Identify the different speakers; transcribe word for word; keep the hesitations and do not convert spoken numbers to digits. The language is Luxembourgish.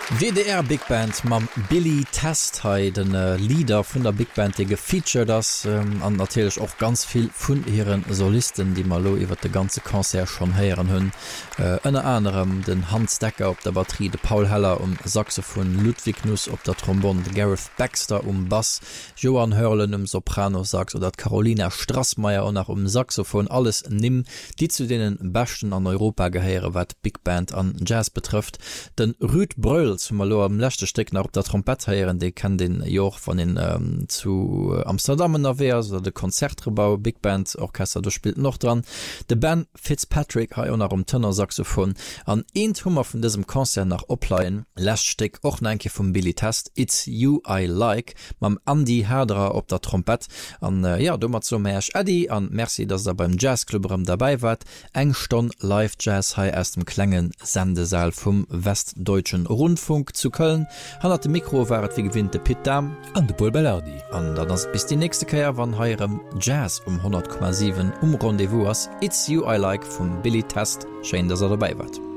Speaker 1: W D R Big Band mam Billy Test hei den äh, Lieder vun der Big Band gefeature das ähm, an natürlich auch ganz viel vun ihren Solisten, die mal lo iwwer de ganze Konzert schon heieren hunn. Ënner äh, anderem den Hans Decker op der Batterie, de Paul Heller um Saxophon, Ludwig Nuss op der Trombon, de Gareth Baxter um Bass, Johann Hörlen um Soprano Sax oder Carolina Strassmeier und nach um Saxophon, alles nimm, die zu denen besten an Europa geheere wat Big Band an Jazz betrifft. Den Rüd Bröll zum Malo am lechte Steck nach op der Trompet heieren, de kann den Joch von den ähm, zu Amsterdamen erwehrs oder de Konzertrebau Big Band Orchester, du spielt noch dran. De Ben Fitzpatrick ha nach um Tönner Saxophon an een Hummer von diesem Konzert nach opleiien Lächtsteck och enke vom Billy Test It's You I Like mam Andy Herderer op der Trompet an äh, ja dummer zo Mäsch Eddie an Merci, dass er beim Jazzclubrem dabei wart eng Stonn Live Jazz hai erst dem Klängen Sendesaal vom Westdeutschen Rundfunk zu Köln. Han hat de Mikro waret wie gewinnt de Pit Dam
Speaker 2: an de Paul Bellardi.
Speaker 1: An dann ass bis die nächste Käier wann heierem Jazz um hundert Komma sieben um Rendezvous ass It's You I Like vum Billy Test. Schein, dass er dabei wart.